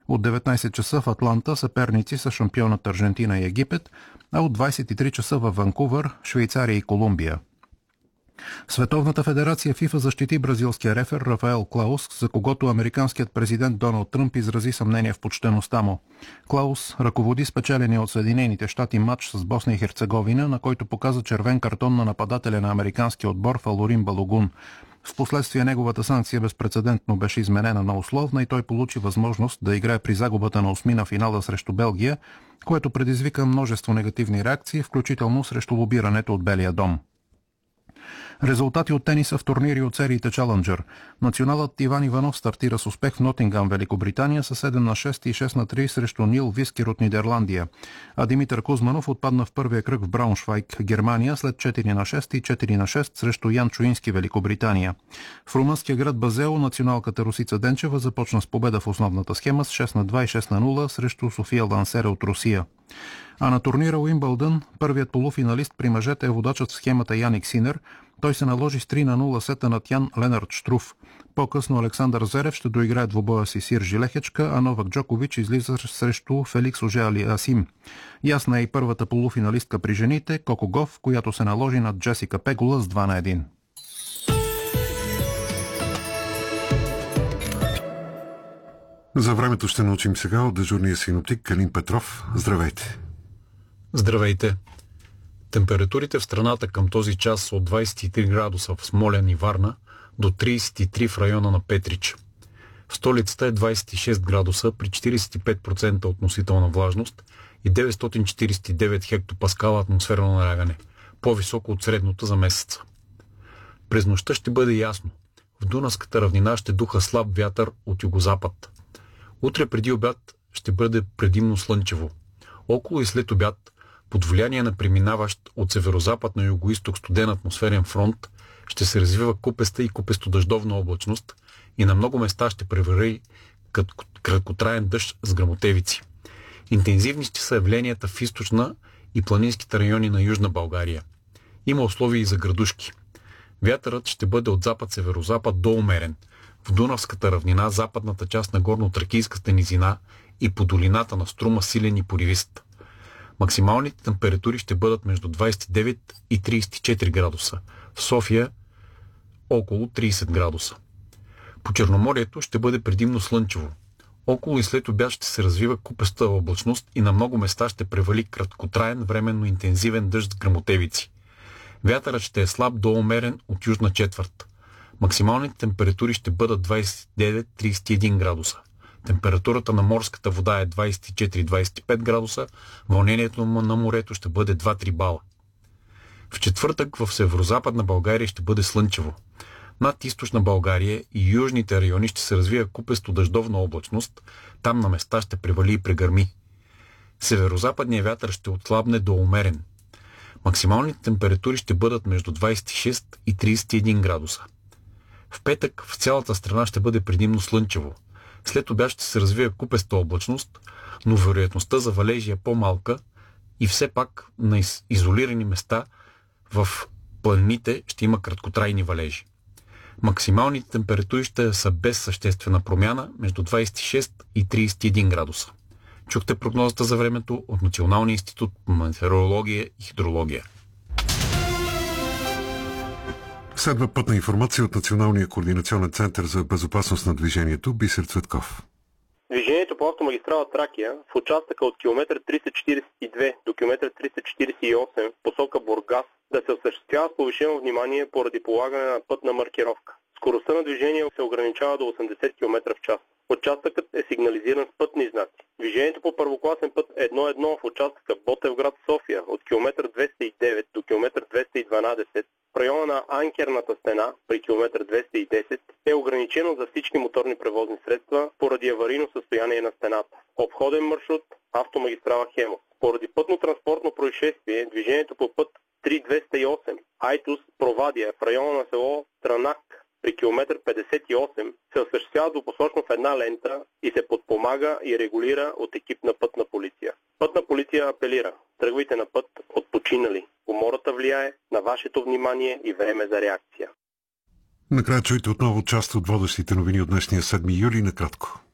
От 19 часа в Атланта съперници са шампионът Аржентина и Египет, а от 23 часа във Ванкувър Швейцария и Колумбия. Световната федерация ФИФА защити бразилския рефер Рафаел Клаус, за когото американският президент Доналд Тръмп изрази съмнение в почтеността му. Клаус ръководи спечеления от Съединените щати матч с Босна и Херцеговина, на който показа червен картон на нападателя на американския отбор Фалорин Балогун. Впоследствие неговата санкция безпрецедентно беше изменена на условна и той получи възможност да играе при загубата на осмина финала срещу Белгия, което предизвика множество негативни реакции, включително срещу лобирането от Белия дом. Резултати от тениса в турнири от сериите Challenger. Националът Иван Иванов стартира с успех в Нотингам, Великобритания с 7-6 и 6-3 срещу Нил Вискер от Нидерландия. А Димитър Кузманов отпадна в първия кръг в Брауншвайг, Германия след 4-6 и 4-6 срещу Ян Чуински, Великобритания. В румънския град Базео националката Русица Денчева започна с победа в основната схема с 6-2 и 6-0 срещу София Лансера от Русия. А на турнира Уимбълдън първият полуфиналист при мъжете е водачът в схемата Яник Синер. Той се наложи с 3-0 сета над Ян Ленард Штруф. По-късно Александър Зерев ще доиграе двобоя си с Иржи Лехечка, а Новак Джокович излиза срещу Феликс Ожеали Асим. Ясна е и първата полуфиналистка при жените Коко Гоф, която се наложи над Джесика Пегула с 2-1. За времето ще научим сега от дежурния синоптик Калин Петров. Здравейте! Здравейте! Температурите в страната към този час са от 23 градуса в Смолян и Варна до 33 в района на Петрич. В столицата е 26 градуса при 45% относителна влажност и 949 хектопаскала атмосферно налягане, по-високо от средното за месеца. През нощта ще бъде ясно. В Дунавската равнина ще духа слаб вятър от югозапад. Утре преди обяд ще бъде предимно слънчево. Около и след обяд, под влияние на преминаващ от северозапад на югоизток студен атмосферен фронт, ще се развива купеста и купесто-дъждовна облачност и на много места ще превали краткотраен дъжд с гръмотевици. Интензивни ще са явленията в източна и планинските райони на Южна България. Има условия и за градушки. Вятърът ще бъде от запад-северозапад до умерен. В Дунавската равнина, западната част на горно-тракийската низина и по долината на Струма силен и поривист. Максималните температури ще бъдат между 29 и 34 градуса. В София около 30 градуса. По Черноморието ще бъде предимно слънчево. Около и след обяд ще се развива купеста облачност и на много места ще превали краткотраен временно интензивен дъжд с гръмотевици. Вятърът ще е слаб до умерен от южна четвърт. Максималните температури ще бъдат 29-31 градуса. Температурата на морската вода е 24-25 градуса, вълнението на морето ще бъде 2-3 бала. В четвъртък в северозападна България ще бъде слънчево. Над източна България и южните райони ще се развие купесто дъждовна облачност, там на места ще превали и прегърми. Северозападният вятър ще отслабне до умерен. Максималните температури ще бъдат между 26 и 31 градуса. В петък в цялата страна ще бъде предимно слънчево. След обяд ще се развие купеста облачност, но вероятността за валежи е по-малка и все пак на изолирани места в планините ще има краткотрайни валежи. Максималните температури ще са без съществена промяна между 26 и 31 градуса. Чухте прогнозата за времето от Националния институт по метеорология и хидрология. Следва пътна информация от Националния координационен център за безопасност на движението. Бисер Цветков. Движението по автомагистрала Тракия в участъка от километър 342 до километър 348 посока Бургас да се осъществява с повишено внимание поради полагане на пътна маркировка. Скоростта на движение се ограничава до 80 км в час. Участъкът е сигнализиран с пътни знаци. Движението по първокласен път 1-1 в участъка Ботевград София от километър 209 до километър 212 в района на анкерната стена при километър 210 е ограничено за всички моторни превозни средства поради аварийно състояние на стената. Обходен маршрут автомагистрала Хемус. Поради пътно-транспортно происшествие движението по път 3208 Айтос-Провадия в района на село Странак при километър 58 се осъществява двупосочно в една лента и се подпомага и регулира от екип на пътна полиция. Пътна полиция апелира: тръгвайте на път от починали. Умората влияе на вашето внимание и време за реакция. Накрая чуйте отново част от водещите новини от днешния 7 юли накратко.